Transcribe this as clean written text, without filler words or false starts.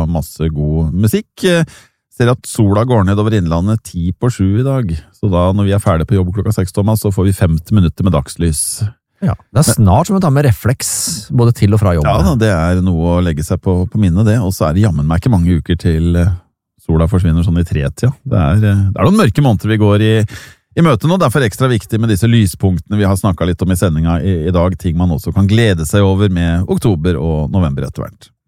masse god musikk. Ser at sola går ned over Innlandet 6:10 i dag, så da når vi er ferdig på jobb klokka 6, Thomas, så får vi 50 minutter med dagslys. Ja, det snart som å ta med refleks, både til og fra jobb. Ja, det noe å legge seg på minnet det, og så det jammen meg ikke mange uker til sola forsvinner sånn i 3-tida. Det noen mørke måneder vi går i møte nå, derfor ekstra viktig med disse lyspunktene vi har snakket litt om i sendinga i dag, ting man også kan glede seg over med oktober og november etter hvert.